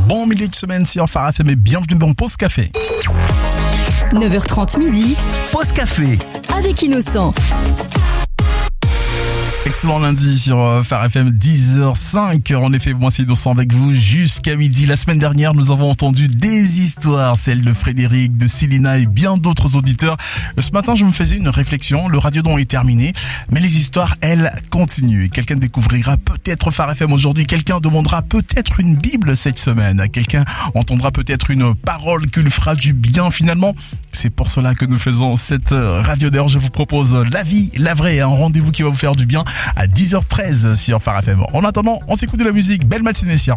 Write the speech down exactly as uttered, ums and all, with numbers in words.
Bon milieu de semaine sur Phare F M et bienvenue dans Pause Café. neuf heures trente midi. Pause Café. Avec Innocent. Excellent lundi sur Phare F M, dix heures cinq. En effet, moi c'est Innocent avec vous jusqu'à midi. La semaine dernière, nous avons entendu des histoires, celles de Frédéric, de Célina et bien d'autres auditeurs. Ce matin, je me faisais une réflexion. Le radiodon est terminé, mais les histoires, elles, continuent. Quelqu'un découvrira peut-être Phare F M aujourd'hui. Quelqu'un demandera peut-être une Bible cette semaine. Quelqu'un entendra peut-être une parole qui lui fera du bien finalement. C'est pour cela que nous faisons cette radio. D'ailleurs, je vous propose La Vie, la Vraie, un rendez-vous qui va vous faire du bien à dix heures treize sur Phare F M. En attendant, on s'écoute de la musique. Belle matinée sur